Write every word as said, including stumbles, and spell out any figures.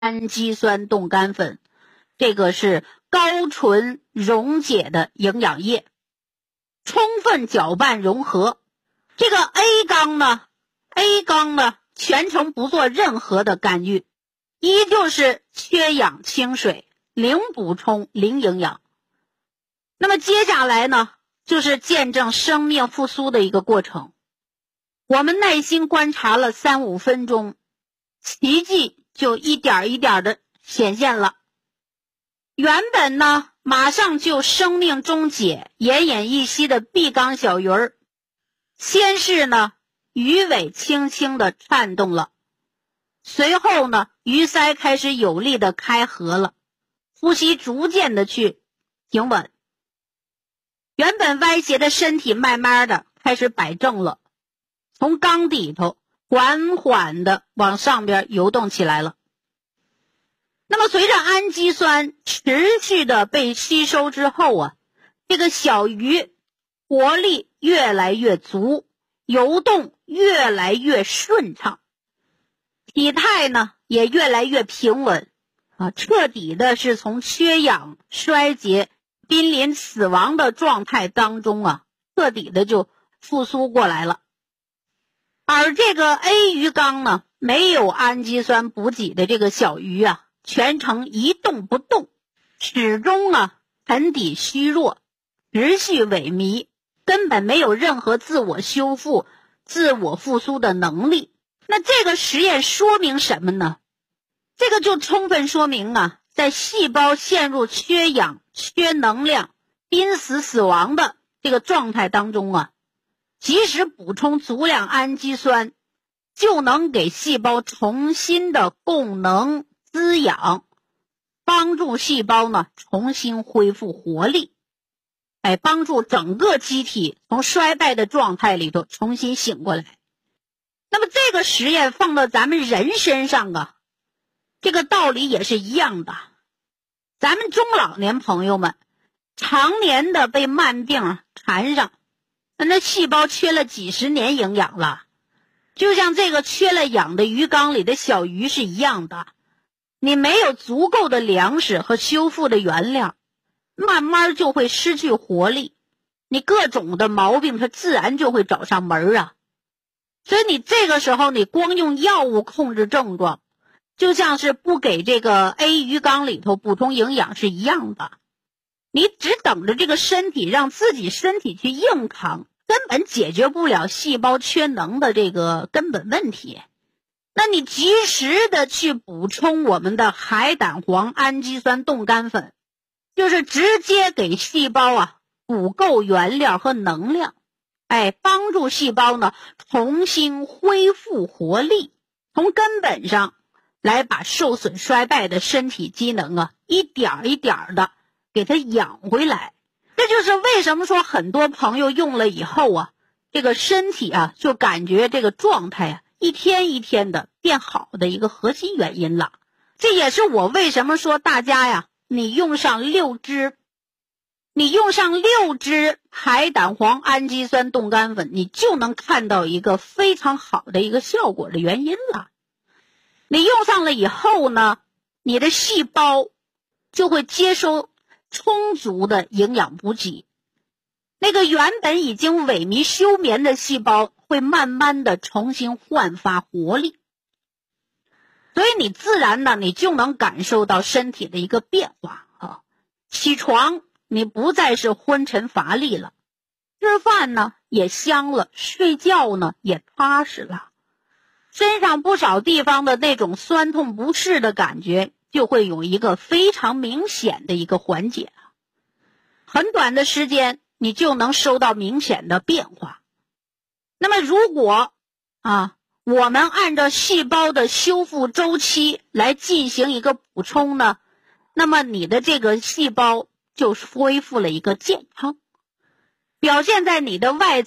氨基酸冻干粉，这个是高纯溶解的营养液，充分搅拌融合。这个 A 缸呢 A 缸呢全程不做任何的干预，依旧是缺氧清水，零补充零营养。那么接下来呢，就是见证生命复苏的一个过程。我们耐心观察了三五分钟，奇迹就一点一点的显现了。原本呢马上就生命终结奄奄一息的 B 缸小鱼儿，先是呢鱼尾轻轻的颤动了，随后呢鱼鳃开始有力的开合了，呼吸逐渐的去平稳，原本歪斜的身体慢慢的开始摆正了，从缸底头缓缓的往上边游动起来了。那么随着氨基酸持续的被吸收之后啊，这个小鱼活力越来越足，游动越来越顺畅，体态呢也越来越平稳啊，彻底的是从缺氧、衰竭、濒临死亡的状态当中啊，彻底的就复苏过来了。而这个 A 鱼缸呢，没有氨基酸补给的这个小鱼啊，全程一动不动，始终啊沉底虚弱，持续萎靡，根本没有任何自我修复、自我复苏的能力。那这个实验说明什么呢？这个就充分说明啊，在细胞陷入缺氧、缺能量、濒死死亡的这个状态当中啊，即使补充足量氨基酸，就能给细胞重新的供能滋养，帮助细胞呢重新恢复活力，哎，帮助整个机体从衰败的状态里头重新醒过来。那么这个实验放到咱们人身上啊，这个道理也是一样的。咱们中老年朋友们常年的被慢病缠上，那细胞缺了几十年营养了，就像这个缺了氧的鱼缸里的小鱼是一样的，你没有足够的粮食和修复的原料，慢慢就会失去活力，你各种的毛病它自然就会找上门啊。所以你这个时候你光用药物控制症状，就像是不给这个 A 鱼缸里头补充营养是一样的，你只等着这个身体让自己身体去硬扛，根本解决不了细胞缺能的这个根本问题。那你及时的去补充我们的海胆黄氨基酸冻干粉，就是直接给细胞啊补够原料和能量，哎，帮助细胞呢重新恢复活力，从根本上来把受损衰败的身体机能啊一点一点的给它养回来。这就是为什么说很多朋友用了以后啊，这个身体啊就感觉这个状态啊一天一天的变好的一个核心原因了。这也是我为什么说大家呀，你用上六支你用上六支海胆黄氨基酸冻干粉，你就能看到一个非常好的一个效果的原因了。你用上了以后呢，你的细胞就会接收充足的营养补给，那个原本已经萎靡休眠的细胞会慢慢的重新焕发活力，所以你自然呢你就能感受到身体的一个变化啊。起床你不再是昏沉乏力了，吃饭呢也香了，睡觉呢也踏实了，身上不少地方的那种酸痛不适的感觉就会有一个非常明显的一个缓解，很短的时间你就能收到明显的变化。那么如果啊我们按照细胞的修复周期来进行一个补充呢，那么你的这个细胞就恢复了一个健康，表现在你的外